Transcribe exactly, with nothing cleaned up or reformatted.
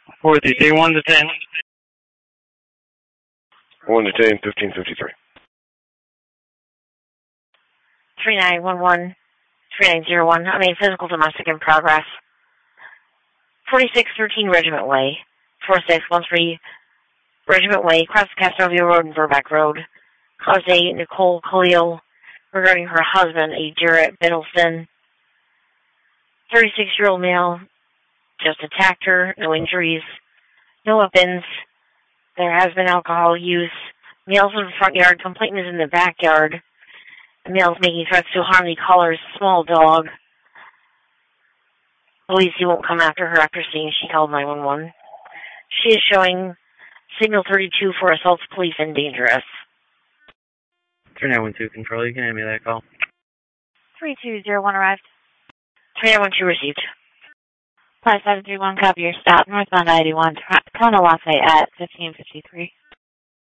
four three three, one to ten. one to ten, fifteen fifty-three. three nine one one, three nine zero one. I mean, physical domestic in progress. forty-six thirteen Regiment Way. four six one three Regiment Way, across the Castanovia Road and Verbeck Road. Cause A, Nicole Khalil, regarding her husband, a Jarrett Biddleston. thirty-six-year-old male, just attacked her, no injuries, no weapons. There has been alcohol use. Male's in the front yard, complainant is in the backyard. The male's making threats to harm the caller's small dog. Police, he won't come after her after seeing she called nine one one. She is showing signal thirty-two for assault to police and dangerous. three nine one two, control, you can hand me that call. three two zero one arrived. three nine one two received. five seven three one, copy your stop, northbound I eighty-one, Toronto Lafayette, fifteen fifty-three.